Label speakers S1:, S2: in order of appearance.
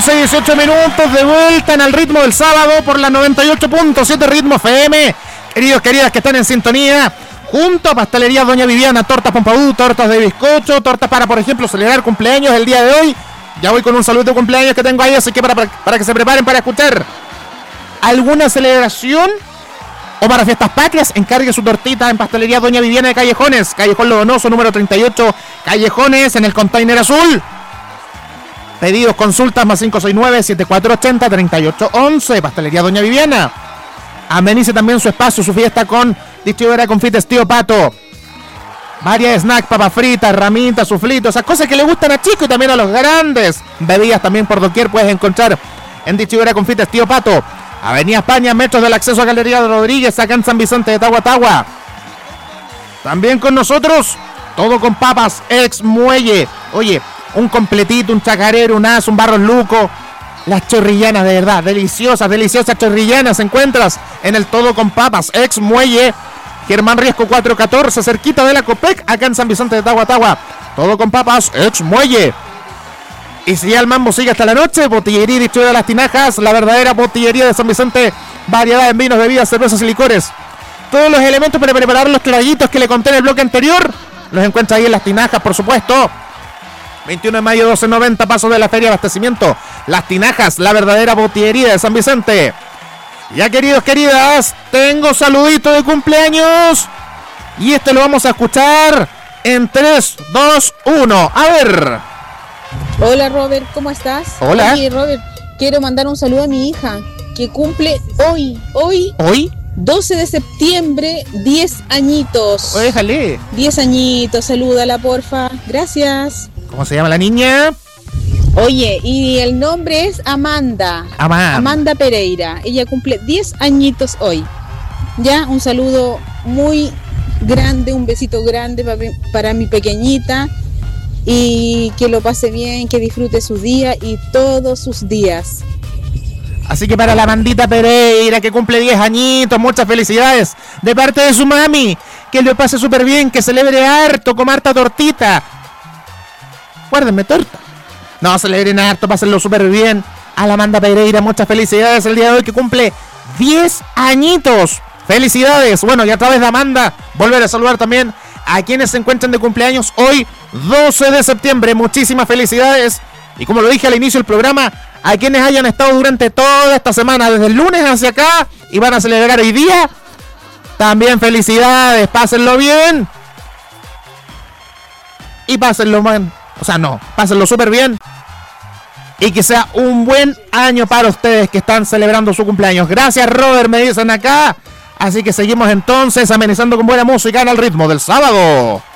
S1: 11:18 minutos, de vuelta en el ritmo del sábado por la 98.7 Ritmo FM. Queridos, queridas que están en sintonía, junto a Pastelería Doña Viviana, tortas Pompadour, tortas de bizcocho, tortas para, por ejemplo, celebrar cumpleaños el día de hoy. Ya voy con un saludo de cumpleaños que tengo ahí, así que para que se preparen para escuchar alguna celebración o para fiestas patrias, encargue su tortita en Pastelería Doña Viviana de Callejones, Callejón Lo Donoso, número 38, Callejones, en el container azul. Pedidos, consultas, más 569-7480-3811, Pastelería Doña Viviana. Amenice también su espacio, su fiesta con distribuidora de confites Tío Pato. Varias snacks, papas fritas, ramitas, suflitos, esas cosas que le gustan a chicos y también a los grandes. Bebidas también por doquier puedes encontrar en distribuidora de confites Tío Pato. Avenida España, metros del acceso a Galería de Rodríguez, acá en San Vicente de Tagua. También con nosotros, todo con papas, ex muelle. Oye, un completito, un chacarero, un as, un barros luco. Las chorrillanas, de verdad, deliciosas chorrillanas encuentras en el todo con papas, ex muelle. Germán Riesco 414, cerquita de la Copec, acá en San Vicente de Tagua. Todo con papas, ex muelle. Y si ya el mambo sigue hasta la noche, Botillería y Distribuidora Las Tinajas, la verdadera botillería de San Vicente, variedad en vinos, bebidas, cervezas y licores. Todos los elementos para preparar los traguitos que le conté en el bloque anterior, los encuentra ahí en Las Tinajas, por supuesto. 21 de mayo, 12:90, paso de la Feria de Abastecimiento. Las Tinajas, la verdadera botillería de San Vicente. Ya, queridos, queridas, tengo saludito de cumpleaños. Y este lo vamos a escuchar en 3, 2, 1. A ver.
S2: Hola, Robert, ¿cómo estás?
S1: Hola.
S2: Oye, Robert, quiero mandar un saludo a mi hija, que cumple hoy, 12 de septiembre, 10 añitos.
S1: Déjale.
S2: 10 añitos, salúdala, porfa. Gracias.
S1: ¿Cómo se llama la niña?
S2: Oye, y el nombre es Amanda. Amanda Pereira. Ella cumple 10 añitos hoy. Ya, un saludo muy grande, un besito grande para mi pequeñita. Y que lo pase bien, que disfrute su día y todos sus días.
S1: Así que para la Amandita Pereira, que cumple 10 añitos, muchas felicidades de parte de su mami. Que lo pase súper bien, que celebre harto, coma harta tortita. Guárdenme torta. No, celebren harto, pásenlo súper bien. A la Amanda Pereira, muchas felicidades el día de hoy, que cumple 10 añitos. Felicidades. Bueno, y a través de Amanda, volver a saludar también a quienes se encuentran de cumpleaños hoy, 12 de septiembre. Muchísimas felicidades. Y como lo dije al inicio del programa, a quienes hayan estado durante toda esta semana, desde el lunes hacia acá, y van a celebrar hoy día, también felicidades. Pásenlo bien. Y pásenlo mal. O sea, no, pásenlo súper bien. Y que sea un buen año para ustedes que están celebrando su cumpleaños. Gracias, Robert, me dicen acá. Así que seguimos entonces amenizando con buena música en el ritmo del sábado.